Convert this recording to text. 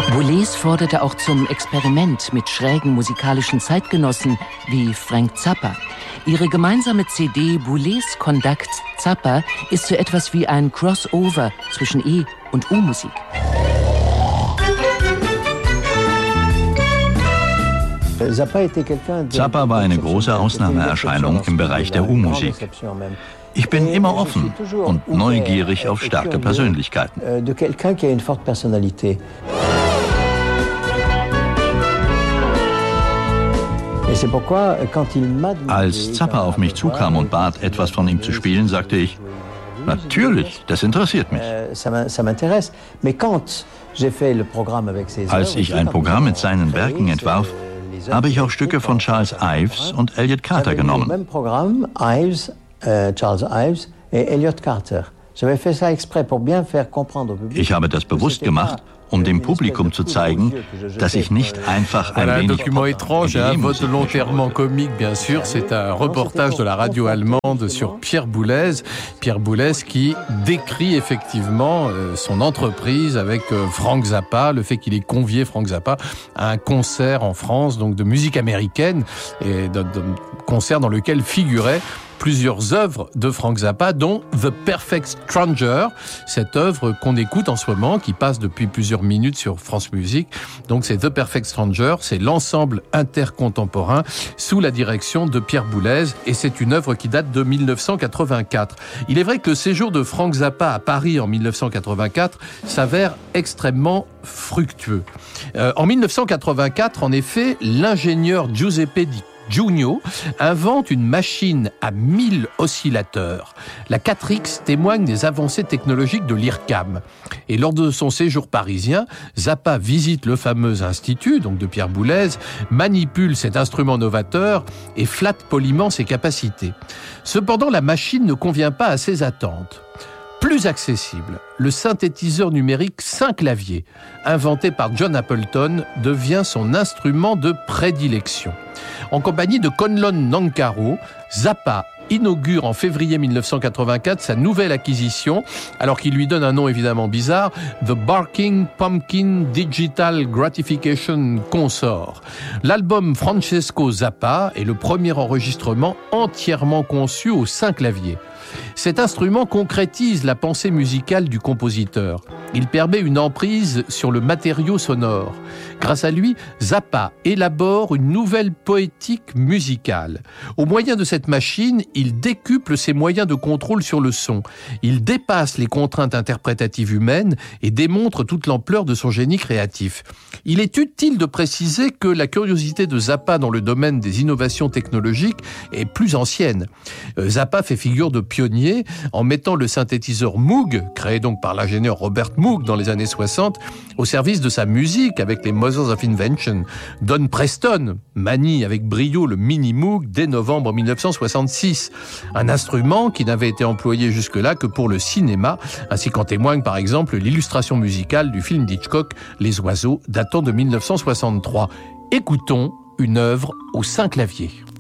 Boulez forderte auch zum Experiment mit schrägen musikalischen Zeitgenossen wie Frank Zappa. Ihre gemeinsame CD Boulez Conduct Zappa ist so etwas wie ein Crossover zwischen E- und U-Musik. Zappa war eine große Ausnahmeerscheinung im Bereich der U-Musik. Ich bin immer offen und neugierig auf starke Persönlichkeiten. Als Zappa auf mich zukam und bat, etwas von ihm zu spielen, sagte ich, natürlich, das interessiert mich. Als ich ein Programm mit seinen Werken entwarf, habe ich auch Stücke von Charles Ives und Elliott Carter genommen. Ich habe das bewusst gemacht, um dem Publikum zu zeigen, dass ich nicht einfach ein wenig... Un document étrange, un vote volontairement comique, bien sûr. C'est un reportage de la radio allemande sur Pierre Boulez. Pierre Boulez qui décrit effectivement son entreprise avec Frank Zappa, le fait qu'il ait convié Frank Zappa à un concert en France, donc de musique américaine, et de concert dans lequel figurait plusieurs œuvres de Frank Zappa, dont The Perfect Stranger, cette œuvre qu'on écoute en ce moment, qui passe depuis plusieurs minutes sur France Musique. Donc c'est The Perfect Stranger, c'est l'ensemble intercontemporain sous la direction de Pierre Boulez, et c'est une œuvre qui date de 1984. Il est vrai que le séjour de Frank Zappa à Paris en 1984 s'avère extrêmement fructueux. En 1984, en effet, l'ingénieur Giuseppe Di Giugno invente une machine à 1000 oscillateurs. La 4X témoigne des avancées technologiques de l'IRCAM. Et lors de son séjour parisien, Zappa visite le fameux institut, donc de Pierre Boulez, manipule cet instrument novateur et flatte poliment ses capacités. Cependant, la machine ne convient pas à ses attentes. Plus accessible, le synthétiseur numérique 5 claviers, inventé par John Appleton, devient son instrument de prédilection. En compagnie de Conlon Nancaro, Zappa inaugure en février 1984 sa nouvelle acquisition, alors qu'il lui donne un nom évidemment bizarre, The Barking Pumpkin Digital Gratification Consort. L'album Francesco Zappa est le premier enregistrement entièrement conçu aux 5 claviers. Cet instrument concrétise la pensée musicale du compositeur. Il permet une emprise sur le matériau sonore. Grâce à lui, Zappa élabore une nouvelle poétique musicale. Au moyen de cette machine, il décuple ses moyens de contrôle sur le son. Il dépasse les contraintes interprétatives humaines et démontre toute l'ampleur de son génie créatif. Il est utile de préciser que la curiosité de Zappa dans le domaine des innovations technologiques est plus ancienne. Zappa fait figure de pionnier en mettant le synthétiseur Moog, créé donc par l'ingénieur Robert Moog dans les années 60, au service de sa musique avec les Mothers of Invention. Don Preston manie avec brio le Mini Moog dès novembre 1966. Un instrument qui n'avait été employé jusque-là que pour le cinéma, ainsi qu'en témoigne par exemple l'illustration musicale du film d'Hitchcock, Les Oiseaux, datant de 1963. Écoutons une œuvre aux 5 claviers.